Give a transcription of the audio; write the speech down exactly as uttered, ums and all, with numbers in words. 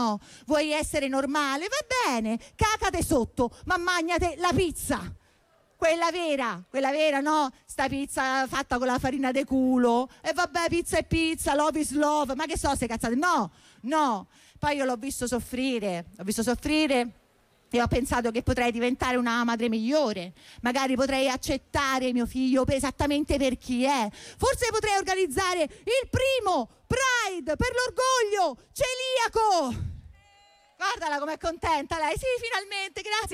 no? Vuoi essere normale? Va bene, cacate sotto, ma magnate la pizza. Quella vera, quella vera, no? Sta pizza fatta con la farina de culo. E vabbè, pizza è pizza, love is love. Ma che so se cazzate? No, no. Poi io l'ho visto soffrire, l'ho visto soffrire e ho pensato che potrei diventare una madre migliore. Magari potrei accettare mio figlio per esattamente per chi è. Forse potrei organizzare il primo Pride per l'orgoglio celiaco. Guardala com'è contenta lei. Sì, finalmente, grazie.